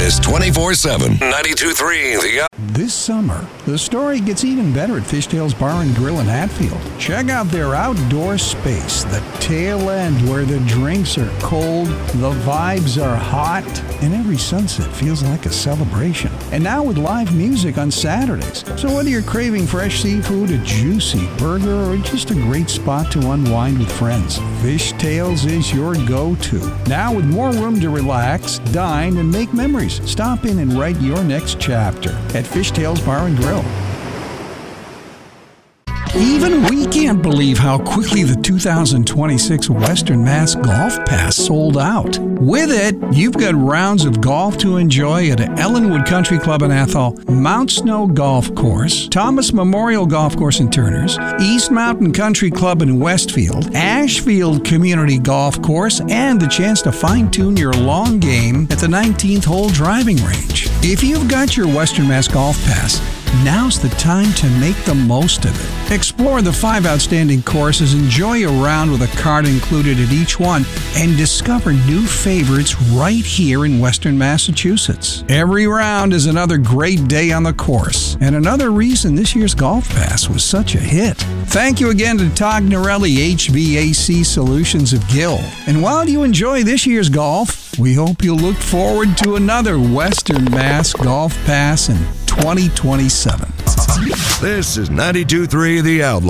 is 24/7. 92.3 The This summer, the story gets even better at Fishtails Bar and Grill in Hatfield. Check out their outdoor space, the tail end where the drinks are cold, the vibes are hot, and every sunset feels like a celebration. And now with live music on Saturdays. So whether you're craving fresh seafood, a juicy burger, or just a great spot to unwind with friends, Fishtails is your go-to. Now with more room to relax, dine, and make memories. Stop in and write your next chapter at Fishtails Bar and Grill. Even we can't believe how quickly the 2026 Western Mass Golf Pass sold out. With it, you've got rounds of golf to enjoy at Ellenwood Country Club in Athol, Mount Snow Golf Course, Thomas Memorial Golf Course in Turners, East Mountain Country Club in Westfield, Ashfield Community Golf Course, and the chance to fine-tune your long game at the 19th hole driving range. If you've got your Western Mass Golf Pass, now's the time to make the most of it. Explore the 5 outstanding courses, enjoy a round with a card included at each one, and discover new favorites right here in Western Massachusetts. Every round is another great day on the course, and another reason this year's Golf Pass was such a hit. Thank you again to Tognarelli HVAC Solutions of Gill. And while you enjoy this year's golf, we hope you'll look forward to another Western Mass Golf Pass in 2027. This is 92.3 The Outlaw.